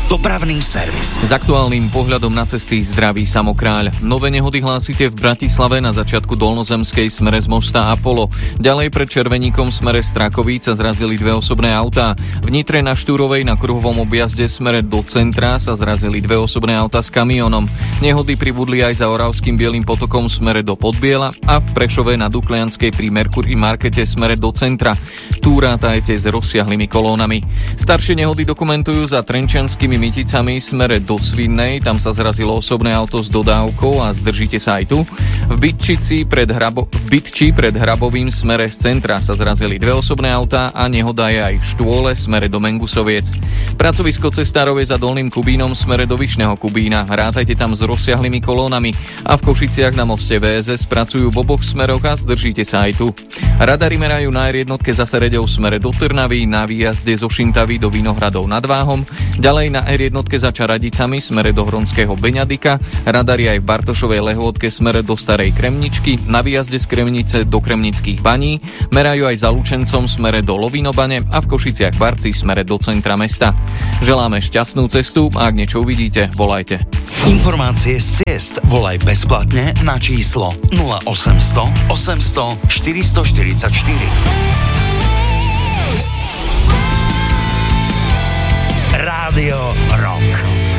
Dopravný servis. S aktuálnym pohľadom na cesty zdraví Samokráľ. Nové nehody hlásite v Bratislave na začiatku Dolnozemskej smere z mosta Apollo. Ďalej pred Červeníkom smere Strakovíc sa zrazili dve osobné autá. V Nitre na Štúrovej na kruhovom objazde smere do centra sa zrazili dve osobné autá s kamionom. Nehody pribudli aj za Oravským Bielým potokom smere do Podbiela a v Prešove na Duklianskej pri Mercury Markete smere do centra. Tu rátajte s rozsiahlými kolónami. Staršie nehody dokumentujú za Trenčianskými Myticami smere do Svinnej, tam sa zrazilo osobné auto s dodávkou a zdržíte sa aj tu. V Bytči pred Hrabovým smere z centra sa zrazili dve osobné autá a nehoda je aj v Štôle smere do Mengusoviec. Pracovisko cestárov je za Dolným Kubínom smere do Vyšného Kubína. Rátajte tam s rozsiahlými kolónami a v Košiciach na moste VSS pracujú v oboch smeroch a zdržíte sa aj tu. Radary merajú na R1 zase Reďov smere do Trnavy, na výjazde zo Šintavy do Vinohradov nad Váhom, ďalej na R1 za Čaradicami smere do Hronského Beňadika, radary aj v Bartošovej Lehôtke smere do Starej Kremničky, na výjazde z Kremnice do Kremnických Baní, merajú aj za Lučencom smere do Lovinobane a v Košiciach Barci smere do centra mesta. Želáme šťastnú cestu a ak niečo uvidíte, volajte. Informácie z ciest volaj bezplatne na číslo 0800 800 444. Rádio Rock.